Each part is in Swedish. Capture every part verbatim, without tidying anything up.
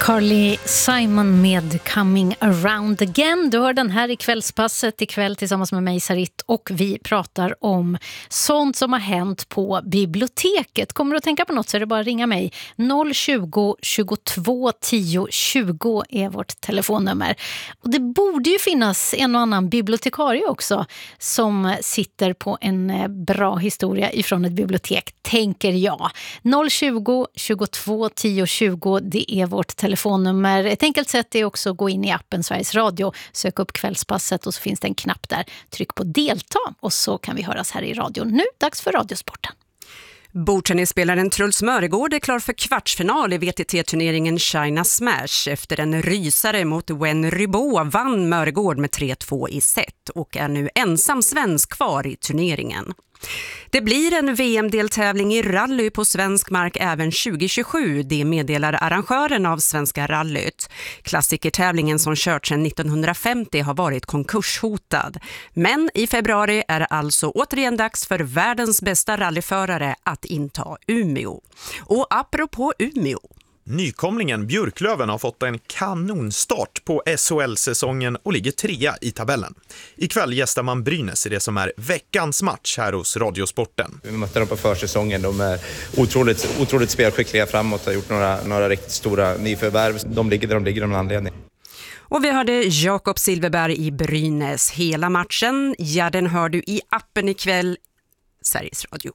Carly Simon med Coming Around Again. Du hör den här i kvällspasset ikväll tillsammans med mig, Sarit, och vi pratar om sånt som har hänt på biblioteket. Kommer du att tänka på något så är det bara att ringa mig. noll tjugo, tjugotvå, tio, tjugo är vårt telefonnummer. Och det borde ju finnas en och annan bibliotekarie också som sitter på en bra historia ifrån ett bibliotek, tänker jag. noll tjugo, tjugotvå, tio, tjugo, det är vårt telefonnummer. Telefonnummer. Ett enkelt sätt är också att gå in i appen Sveriges Radio, söka upp kvällspasset och så finns det en knapp där. Tryck på delta och så kan vi höras här i radion. Nu dags för Radiosporten. Bordtennisspelaren Truls Mörgård är klar för kvartsfinal i V T T-turneringen China Smash. Efter en rysare mot Wen Rybå vann Mörgård med tre två i set och är nu ensam svensk kvar i turneringen. Det blir en V M-deltävling i rally på svensk mark även tjugo tjugosju, det meddelar arrangören av Svenska rallyt. Klassikertävlingen som kört sedan nittonhundrafemtio har varit konkurshotad. Men i februari är det alltså återigen dags för världens bästa rallyförare att inta Umeå. Och apropå Umeå. Nykomlingen Björklöven har fått en kanonstart på S H L-säsongen och ligger trea i tabellen. Ikväll gästar man Brynäs i det som är veckans match här hos Radiosporten. Vi mötte dem på försäsongen. De är otroligt, otroligt spelskickliga framåt och har gjort några, några riktigt stora nyförvärv. De ligger där de ligger av en anledning. Och vi hörde Jakob Silverberg i Brynäs hela matchen. Ja, den hör du i appen ikväll, Sveriges Radio.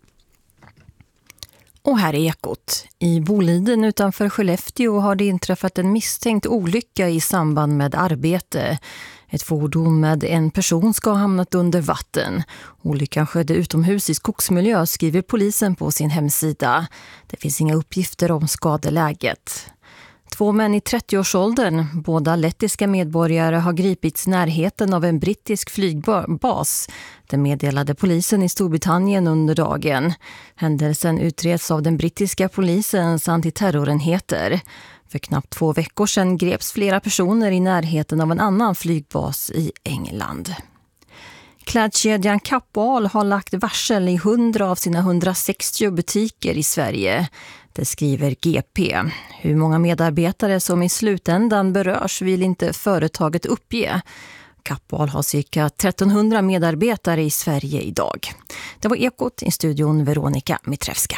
Och här är Ekot. I Boliden utanför Skellefteå har det inträffat en misstänkt olycka i samband med arbete. Ett fordon med en person ska ha hamnat under vatten. Olyckan skedde utomhus i skogsmiljö, skriver polisen på sin hemsida. Det finns inga uppgifter om skadeläget. Två män i trettioårsåldern, båda lettiska medborgare, har gripits i närheten av en brittisk flygbas. Det meddelade polisen i Storbritannien under dagen. Händelsen utreds av den brittiska polisens antiterrorenheter. För knappt två veckor sedan greps flera personer i närheten av en annan flygbas i England. Klädkedjan Kappahl har lagt varsel i hundra av sina hundrasextio butiker i Sverige. Det skriver G P. Hur många medarbetare som i slutändan berörs vill inte företaget uppge. Kappahl har cirka trettonhundra medarbetare i Sverige idag. Det var Ekot, i studion Veronica Mitrevska.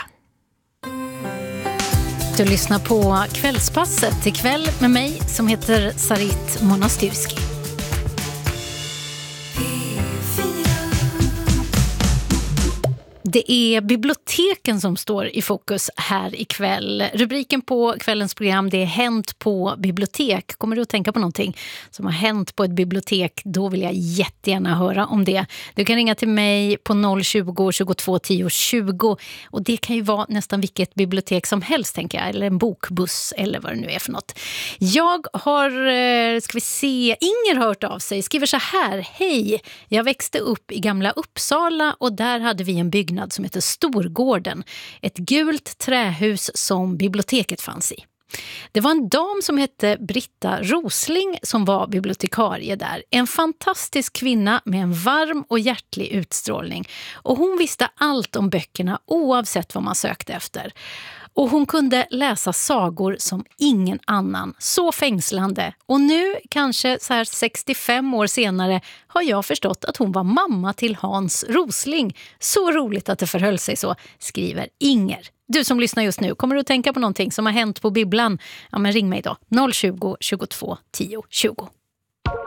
Du lyssnar på Kvällspasset ikväll med mig som heter Sarit Monastyrski. Det är biblioteken som står i fokus här ikväll. Rubriken på kvällens program, det är Hänt på bibliotek. Kommer du att tänka på någonting som har hänt på ett bibliotek? Då vill jag jättegärna höra om det. Du kan ringa till mig på noll tjugo, tjugotvå, tio, tjugo. Och det kan ju vara nästan vilket bibliotek som helst, tänker jag. Eller en bokbuss eller vad det nu är för något. Jag har, ska vi se, Inger har hört av sig. Skriver så här: hej, jag växte upp i Gamla Uppsala och där hade vi en byggnad som heter Storgården. Ett gult trähus som biblioteket fanns i. Det var en dam som hette Britta Rosling som var bibliotekarie där. En fantastisk kvinna med en varm och hjärtlig utstrålning. Och hon visste allt om böckerna oavsett vad man sökte efter. Och hon kunde läsa sagor som ingen annan. Så fängslande. Och nu, kanske så här sextiofem år senare, har jag förstått att hon var mamma till Hans Rosling. Så roligt att det förhöll sig så, skriver Inger. Du som lyssnar just nu, kommer du att tänka på någonting som har hänt på bibblan? Ja, men ring mig då. noll tjugo, tjugotvå, tio, tjugo.